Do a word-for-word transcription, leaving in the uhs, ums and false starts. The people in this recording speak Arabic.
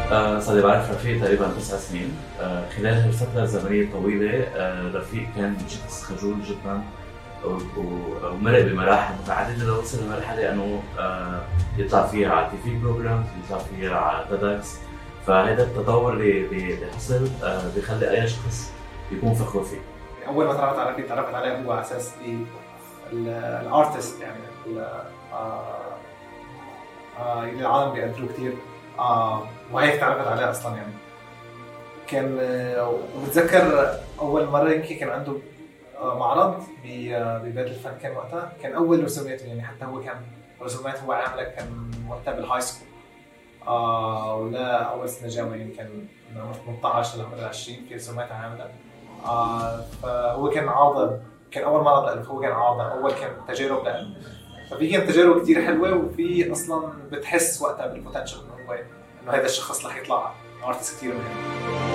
آه صار بعرف رفيق تقريبا تسع سنين. آه خلال هالفترة الزمنية الطويلة آه رفيق كان شخص خجول جدا ومرق بمراحل متعددة لوصل لمرحلة انه آه يطلع فيها على تي في بروجرام، يطلع فيها على تيدكس. فهذا التطور اللي حصل آه بيخلي اي شخص يكون فخور فيه. اول ما تعرفت على رفيق تعرفت عليه هو على اساس الارتست، يعني آه آه اللي العالم بيقدروه كتير، آه وهيك تعرفت عليه اصلا. يعني كان آه وبتذكر اول مره يمكن كان عنده آه معرض ببيت الفن، كان وقتها كان اول رسوماته، يعني حتى هو كان رسومات هو عامله كان وقتها بالهاي سكول، آه ولا اول سنه جامعه، يمكن من عمر ثمانية عشر لعمر عشرين في رسومات عامله. آه فهو كان عارضه، كان اول معرض له، هو كان عارضه اول، كان تجارب له. ففي كانت تجارب كتير حلوه، وفي اصلا بتحس وقتها بالبوتنشل انه هو انه هذا الشخص رح يطلع ارتست كتير مهم.